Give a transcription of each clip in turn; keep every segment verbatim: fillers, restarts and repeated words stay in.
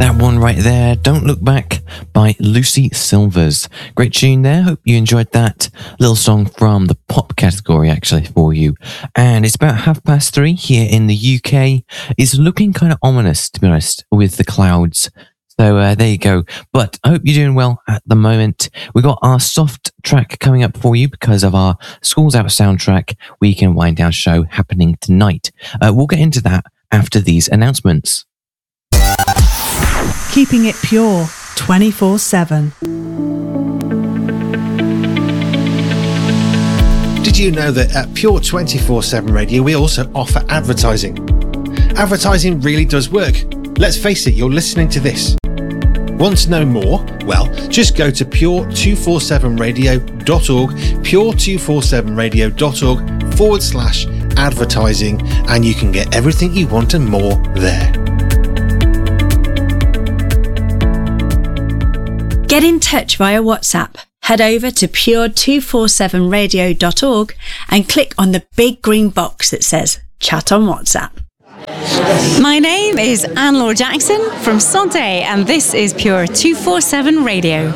That one right there, Don't Look Back by Lucy Silvers. Great tune there. Hope you enjoyed that little song from the pop category actually for you. And it's about half past three here in the U K. It's looking kind of ominous, to be honest, with the clouds. So uh, there you go. But I hope you're doing well at the moment. We got our soft track coming up for you because of our Schools Out soundtrack weekend wind down show happening tonight. Uh, we'll get into that after these announcements. Keeping it pure twenty-four seven. Did you know that at Pure twenty-four seven Radio we also offer advertising? Advertising really does work. Let's face it, you're listening to this. Want to know more? Well, just go to pure two forty-seven radio dot org, pure two forty-seven radio dot org forward slash advertising, and you can get everything you want and more there. Get in touch via WhatsApp. Head over to pure two forty-seven radio dot org and click on the big green box that says Chat on WhatsApp. My name is Anne-Laure Jackson from Santé, and this is Pure two forty-seven Radio.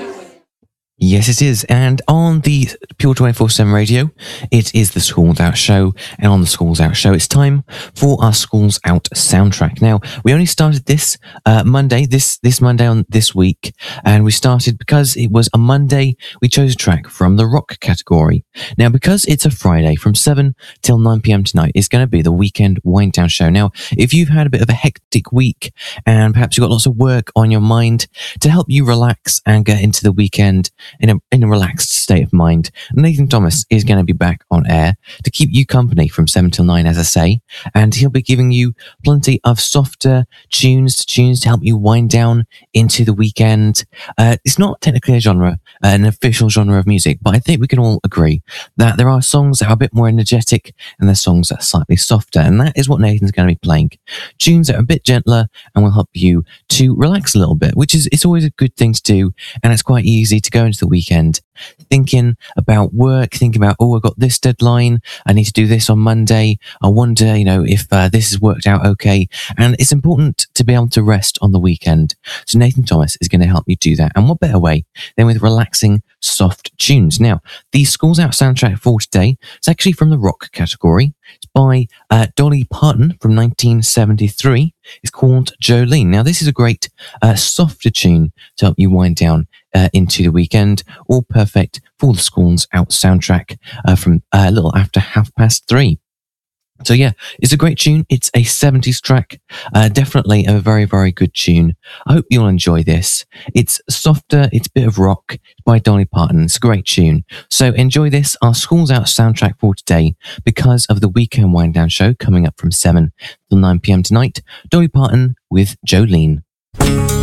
Yes, it is. And on the Pure twenty-four seven Radio, it is the Schools Out show. And on the Schools Out show, it's time for our Schools Out soundtrack. Now, we only started this uh, Monday, this this Monday on this week. And we started because it was a Monday, we chose a track from the rock category. Now, because it's a Friday from seven till nine p.m. tonight, it's going to be the weekend wind down show. Now, if you've had a bit of a hectic week and perhaps you've got lots of work on your mind, to help you relax and get into the weekend in a, in a relaxed state of mind, Nathan Thomas is going to be back on air to keep you company from seven till nine, as I say, and he'll be giving you plenty of softer tunes to tunes to help you wind down into the weekend. Uh, it's not technically a genre, uh, an official genre of music, but I think we can all agree that there are songs that are a bit more energetic and there's songs that are slightly softer, and that is what Nathan's going to be playing. Tunes that are a bit gentler and will help you to relax a little bit, which is, it's always a good thing to do, and it's quite easy to go into the weekend thinking about work, thinking about, oh, I got this deadline, I need to do this on Monday, I wonder, you know, if uh, this has worked out okay. And it's important to be able to rest on the weekend. So Nathan Thomas is going to help you do that. And what better way than with relaxing, soft tunes. Now, the Schools Out soundtrack for today is actually from the rock category. It's by uh, Dolly Parton from nineteen seventy-three. It's called Jolene. Now, this is a great uh, softer tune to help you wind down uh, into the weekend. All perfect for the Schools Out soundtrack uh, from uh, a little after half past three. So yeah, it's a great tune. It's a seventies track. Uh, definitely a very, very good tune. I hope you'll enjoy this. It's softer. It's a bit of rock by Dolly Parton. It's a great tune. So enjoy this, our Schools Out soundtrack for today, because of the weekend wind down show coming up from seven till nine p.m. tonight. Dolly Parton with Jolene.